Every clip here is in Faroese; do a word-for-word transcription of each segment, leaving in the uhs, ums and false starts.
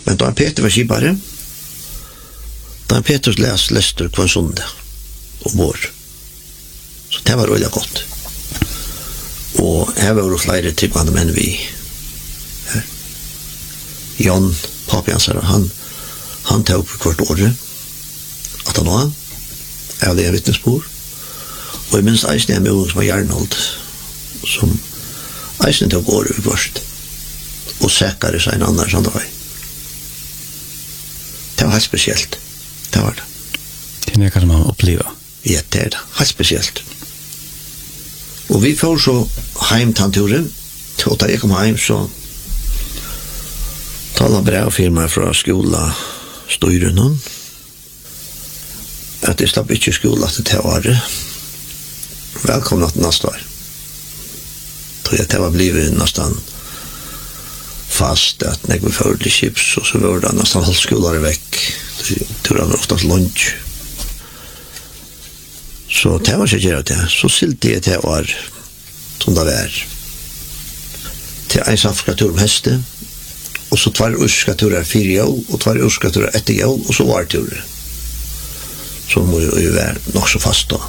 Men da Peter var skipare, da Petrus les Lester på en sondag og vår. Så det var veldig godt. Og her var det flere tryggvande menn vi her. Jan, papi hans her, han, han tar opp hvert året at han var, jeg hadde en vittnesbord. Og jeg minns eisen en mulig som var Jernhold, som eisen tok året først, og sækere seg en annen sånn vei. Det var helt spesielt. Det var det. Det er noe man opplever. Ja, det er det. Helt spesielt. Og vi får så heim til turen. Og da jeg kom heim, så taler brevfirma fra skola styren hun. At jeg slapp ikke skola til det året. Velkommen til neste år. Tror jeg det var blivet nesten fast at når vi fører til chips, og så var det nesten halv skolar vekk. Det tror jeg var oftast lunch. Så det var ikke gjerne det. Så silte jeg til år som det var. Til en samskatur om heste, og så tvar urskaturer fire jól, og tvar urskaturer etter jól, og så var turer. Så må jo være nok så fast da.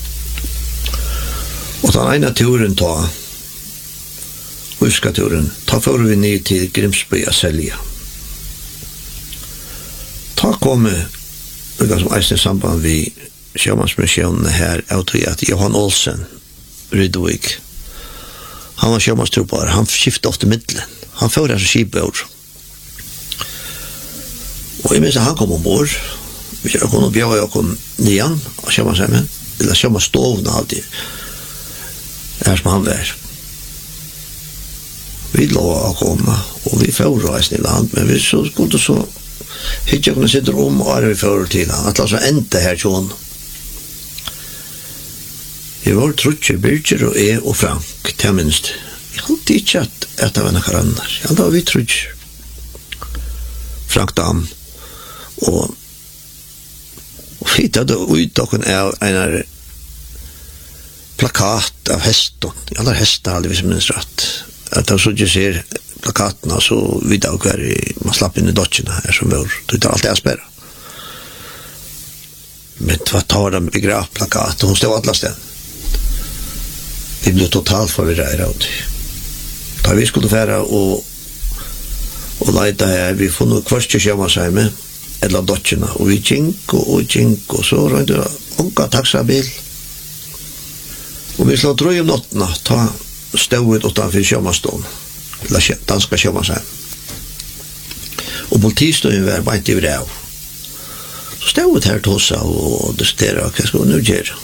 Og den ene turen ta, urskaturen, ta fører vi ned til Grimsby og Selja. Ta komme, noe som eisen i samband vi sjømannsmisjonene her, jeg tror at Johan Olsen, Rydvig, han var sjømannstrupar, han skiftet ofte middelen, han fører altså skipbord. Og jeg minns at han kom ombord, vi kjører kun og bjøver jeg kom nian av sjømannshemmen, eller sjømannstovene alltid, her som han var. Vi lå å komme, og vi fører eisen i land, men vi så skulle så hittje kunne sitte om, og er vi fører til han, at la så endte her tjån. Jeg var trutje, Birger og jeg og Frank, til minst. Jeg hadde ikke at et av henne karannar. Jeg hadde vi trutje. Frank Dam. Og, og vi hadde utdokken av en plakat av hesten. Jeg hadde hester aldri, hvis jeg minst rett. At jeg så ikke ser plakatene, så vidt av hver man slapp inn i dodgene her som var. Det er alltid jeg sperret. Men hva tar de begrav plakat, og hun stod alle sted. Vi ble totalt forvirret av det. Da vi skulle fære og, og leite her, vi får noe kvørste sjømannsheime, eller dodgene, og vi kjink og, og kjink, og så rønte det unga taxabil. Og vi slå tro om nottene, ta støvet utenfor sjømannstånd, eller danska sjømannsheim. Og politistøyen var bare ikke vrev. Så støvet her til oss, og det steder, hva skal vi nå gjøre?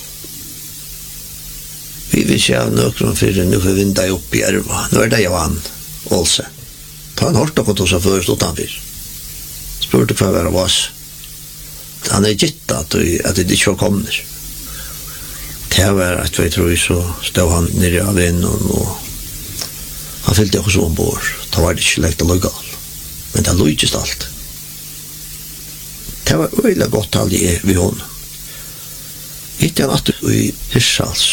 Vi vil se av nøkron for nu får vinda opp i erva. Nå er det Johan Olsen. Ta en hårdt og tog seg først utenfor. Spurte hva var av oss. Han er gitt at det ikke var kommet. Det var at vi tror så stod han nere av en og han fyllte oss ombord. Da var det ikke lekt å lukka. Men det lukkes alt. Det var veldig godt aldri ved hon. Ikke han at du i Hirschals.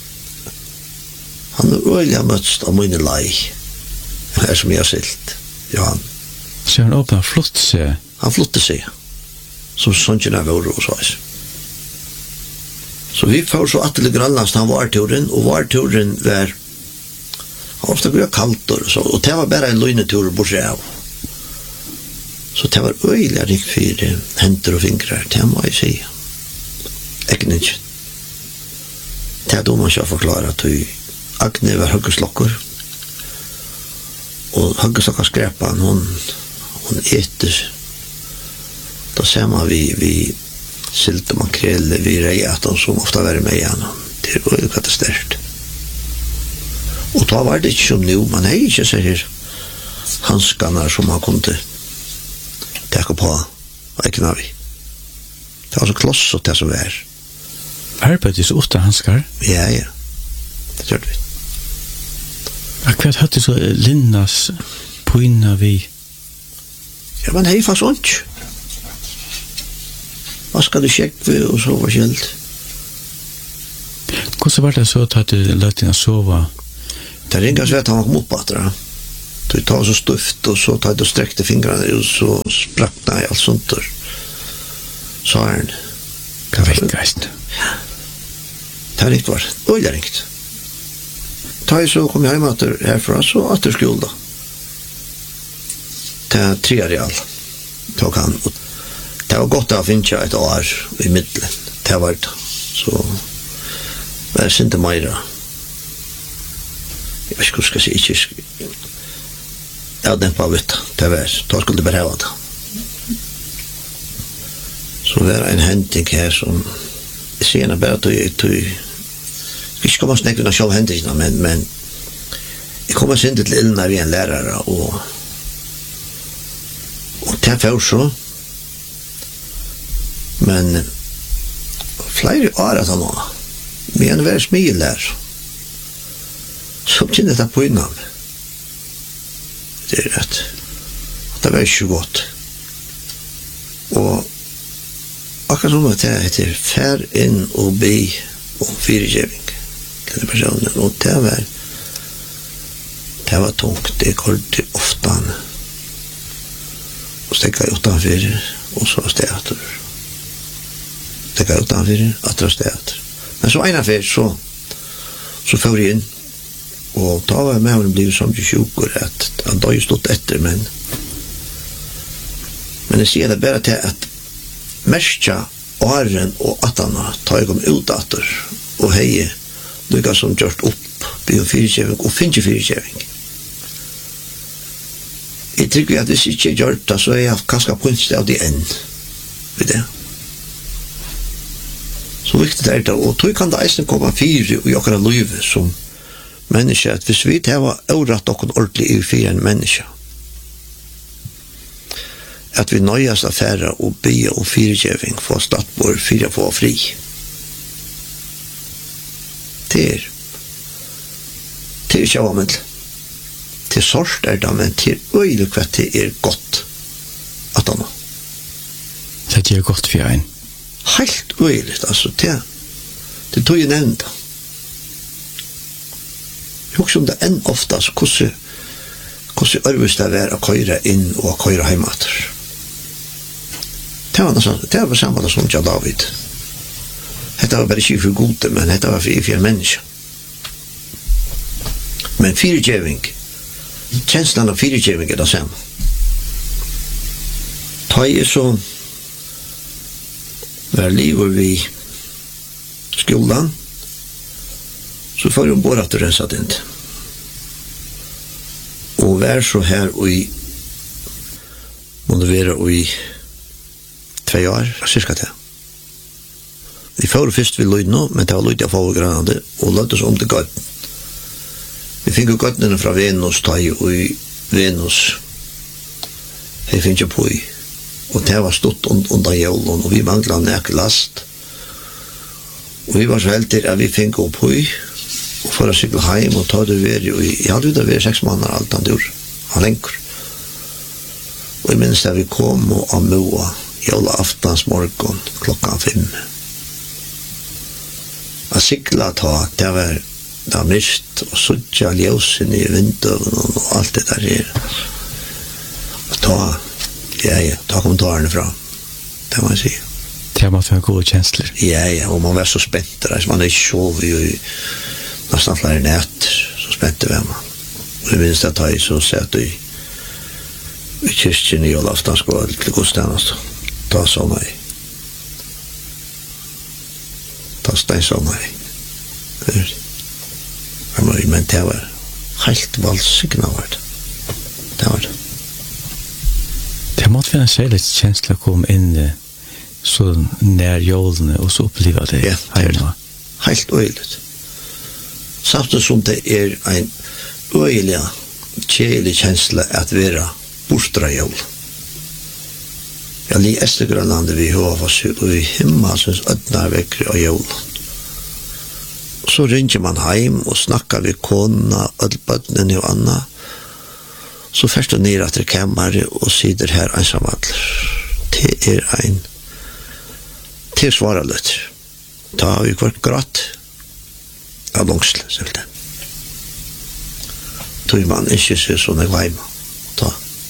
Han er øyelig møtst av mine lei, her som jeg har silt, Johan. Så han åpnet flott seg? Han flotte seg, som sånn av våre hos oss. Så vi får så atle grønlandst han var turen, og var turen var, han var ofte grøy kaldt, og, så, og det var bare en løgnetur bortsett av. Så det var øyelig rik for henter og fingrer, det må jeg si. Ikke ikke. Det er da man skal forklare at vi Agne var høggeslokker, og høggeslokker skrepan, hun, hun eter. Da ser man vi, vi silte makrele, vi reiaten som ofta var med igjen. Det var jo katastert. Og da var det ikke som nå, man har ikke så her hanskene som man kunne takke på, og ikke når vi. Det var så klosset det som var. Arbeidet så ofte hanskar? Ja, ja. Det gjør vi. Akkurat hadde så Linnas poina vi? Ja, man hei fast sånt. Hva skal du sjekke og sove kjelt? Hvordan var det så at du lette deg sove? Det ringet så at han kom opp at det. Du tar så stuft och så tar du sträckte fingrarna och så sprackna i allt sånt där. Så är det. Kan väckas. Ja. Det är riktigt var. Oj, det är riktigt. Ta i så kom jag hem att härifrån så att du skulle då. Det är tre real. Tog han. Det var gott att finna ett år i mitten. Det var det. Så det är inte mer. Jag vet inte hur jag ska säga. Ja, den var vitt. Det var då skulle det behöva det. Så var det en händning här som senare bara tog vi ska komma snäcka och själva händelserna, men men jag kommer sen till Ilna vi en lärare och och det var så men flera år att han var men var smil där så kände det på innan det är rätt det var ju gott och akkurat som att det heter fär in och be och fyrtjäving den personen och det var det var tungt det korte ofta och stäcka utanför och så stäter stäcka utanför att dra stäter men så ena för så så får jag in och ta var med och blir som ju sjuk att han då ju stått efter men men det ser det bara till att mestja åren och attarna tar jag om utdator och heje lyckas som gjort upp blir fyrtjäving och finns ju fyrtjäving. Jag tycker att det inte är gjort det så är jag kanske på inte av det än vid det. Så viktigt är det och då kan det eisen komma fyra och jag kan leva som människa att hvis vi har örat och ordentligt i fyra en människa att vi nöjas affära och be och fyrtjäving för att start vår fyra få fri. Det är det är självmant. Till sorst är det men till öjligt vad det är gott att han det är gott för en. Helt öjligt alltså det det tog ju en ända. Jag också om det än oftast hur hur arbets det är att köra in och att köra hemåt. Det var nästan, det var samma som jag David. Det var bara inte för gode, men det var för för människa. Men fyrtjäving, känslan av fyrtjäving är det samma. Ta i så var livet vi skolan så får de bara att rensa det inte. Och vär så här och i motivera och i två år, cirka det. Vi får först vid Lydno, men det var Lydja för grannade och låt oss om det gott. Vi fick ju gottnen från Venus, taj och i Venus. Det finns ju på i. Och det var stort under julen och vi manglade näck last. Och vi var så heldigt att vi fick gå på i. Och för att cykla hem och ta det vid i. Jag hade ju det vid sex månader allt han dur. Han länkor. Och jag minns där vi kom och amoa jula aftans morgon klockan fem. Att cykla ta, det var det var mist och suttja ljusen i vintern och allt det där är. Och ta, ja, ja, ta kommentarerna fram. Det man säger. Det man får goda känslor. Ja, ja, och man var så spänt där. Man är sov ju nästan flera nätter. Så spänt var man. Och jag minns att jag så sett i i kyrkjen i julaftans gå till gudstjänst. Ta så mig. Ta stäng så mig. Men det var helt valsigna var det. Det var det. Det måtte finna sig lite känsla kom in så när julen och så uppleva det. Ja, det är det. Helt öjligt. Samtidigt som det är en öjliga kärlig känsla att vara bostra jul. Jag li Östergrönlandet vi har oss i himmelsens ödnar veckor av julen. Så ringer man hem och snackar med kona, ödbödnen och Anna. Så först du ner till kammare och sitter här ensamall. Det är en tillsvarande. Ta har vi kvart grått av långsel. tog man ikke se sånn jeg var hjemme. Ta.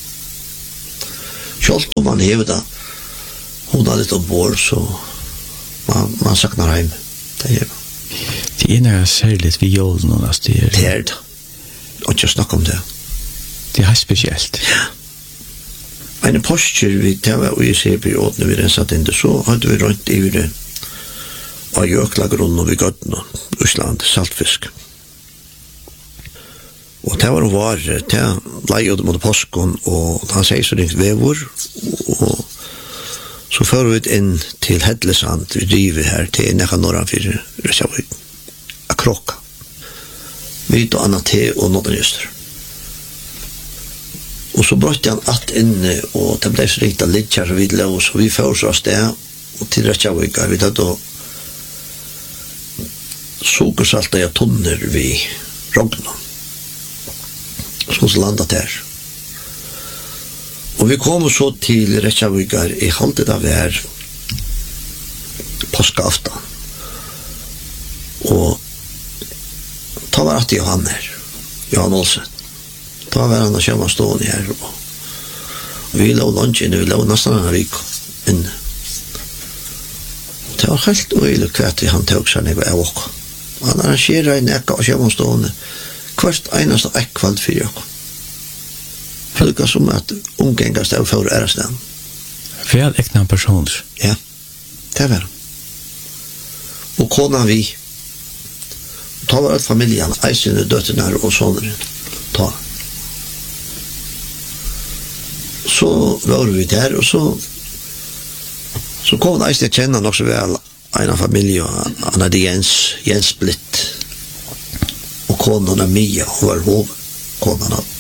Selv om man hever da, hun har litt ombord, så man, man saknar hjemme. Det er Det er noe særlig vi gjør noen av steder. det. Er det. Og ikke snakke om det. Det er spesielt. Ja. En postur vi tava og i C-perioden vi rensat inn det, så hadde vi rundt i det av jøklagrunn og vi gøtten og Øsland, saltfisk. Og det var en vare, det leie mot påskon, og han sier så ringt vevor, og så fører vi inn til Hedlesand, vi driver her til nekka norran fyrir, Røsjavøy, a krokka. Vi tar anna te og nådenjøster. Og så brøtte han att inne, og det ble så riktig litt her, og vi lå, så vi fører så av sted, og til Røsjavøy, vi tatt og sukersalta i tunner vi rogna. Som så landet der. Og vi kom så til Reykjavíkar i halvdelt av her påskeaftan. Og ta var at Johan her, Johan Olsen. Ta var han og kjemma stående her. Og vi lå lunch inne, vi lå nesten en vik inne. Det var helt uøylig kvart vi han tog seg når jeg var. Han arrangerer en ekka og kjemma stående hvert eneste ekkvald fyrir okkur. Følga som at umgengast av for æresnæm. Vel ekna personer. Ja, det var. Og kona vi. Ta var alt familjen, eisene, døttenar og sånne. Ta. Så var vi der, og så så kom det eisene kjenne nok så vel en av familien, han hadde Jens, Jens Blitt. Og konan er Mia, hun var hov, konan av.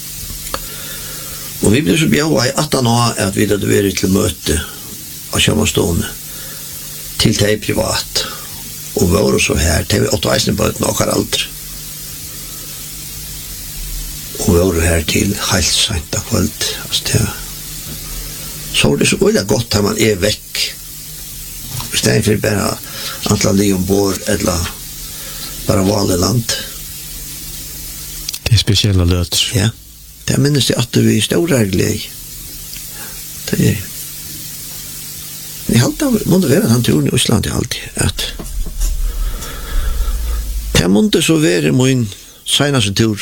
Og vi ble så bjauva i atten år at vi hadde vært til møte av kjømmerstående til deg privat. Og vi var så her, til vi åtte eisene bøten og har aldri. Og vi var her til helt sent av kveld. Så var det så veldig godt at man er vekk. I stedet for bare antall liv ombord, eller bare vanlig land. Det er spesielle løter. Ja, det minnes jeg at vi står her glede. Det er jeg halte av, måtte være han turen i Øsland i alltid, at det måtte så være min seneste tur.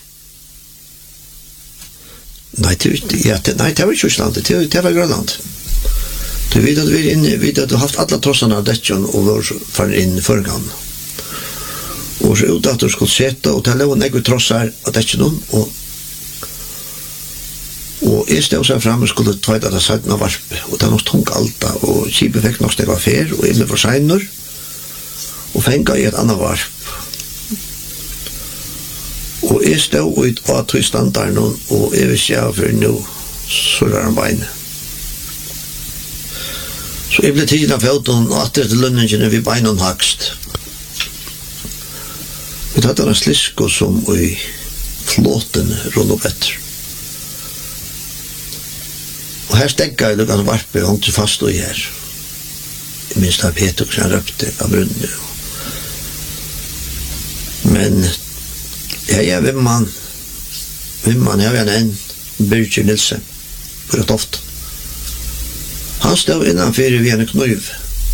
Nei, det, ja, det, nei, det var ikke Øsland, det, det var Grønland. Du vet at vi er inne, vet at du har haft alle trossene av Detsjon og var for inn før gang. Og så ut at du skulle sette, og det lå negve trosser av Detsjon, og og jeg stod seg frem og skulle tveite at jeg satt noe varpe, og det var nok tung alta, og kjipet fikk nok steg av fer, og jeg ble for senere, og fengt i et annet varp. Og jeg stod ut av tog standarden, og jeg visste jeg for nå, så var han beinet. Så jeg ble tidlig av fjorten, og etter til lønningene vi beinet hakst. Vi tatt en slisko som i flåten rundt opp etter. Og her stegget jeg lukket varpe, og hongte fast og i her. Jeg minst av Peter, som han røpte av brunnen. Men jeg er vimman, vimman, jeg er en Birgir Nilsen, for et ofte. Han stod innanfyr vi en knuv.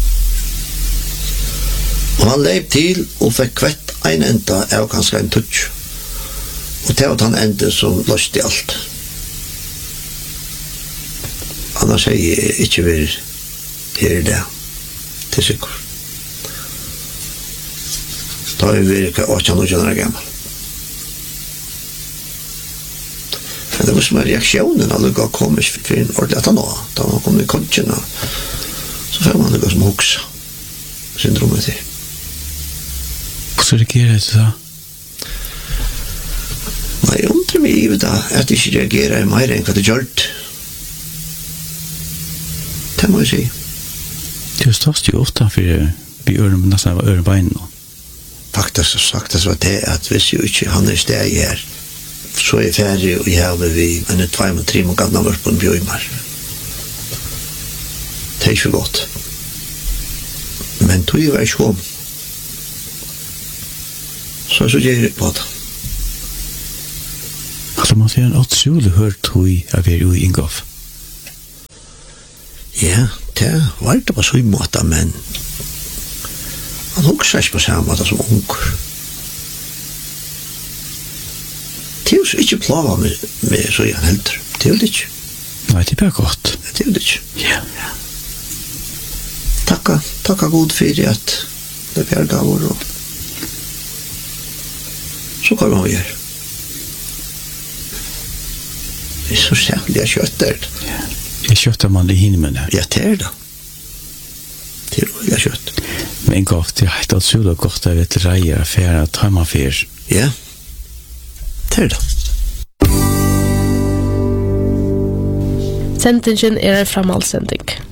Og han leip til og fikk kvett ein enda av kanskje en touch. Og det var han enda som løst i alt. Annars er jeg ikke vært her i det. Til sikker. Da er vi vært åttan og kjenner gammel. Men det var som en reaksjonen alle gav komisk for en ordentlig at han nå. Da man kom i kodgen, så får man det som hoksa. Syndromet til. Hvordan reagerer du da? Nei, jeg undrer meg i det at jeg ikke reagerer mer enn hva det gjørt. Det må jeg si. Du ståst jo ofte for vi øren, nesten var øren bein nå. Faktisk sagt det var det at hvis jeg ikke han er steg her, så er jeg ferdig og jeg har vi en tvei med tre med gamle vart på en bjøymar. Det er ikke godt. Men tog jeg var ikke om. Så så gjør jeg på det. måtte være en utrolig hørt tog av er jo i Ingolf. Ja, det var det på så i måte, men han husker ikke på samme måte som unger. Det er jo ikke planer med, med så igjen helter. Det er jo det ikke. Nei, det er bare godt. Det er jo det ikke. Ja. Takka, takka god for at det er per gaver og så kommer vi her. Det er så særlig jeg kjøtter det. Ja. Jeg kjøtter man det hinne med det. Ja, det er det. Det er det jeg kjøtt. Men Ingolf, det er helt utrolig godt av et reier affære at tar man fyr. Ja, det er det. Sendingen er en framhaldsending.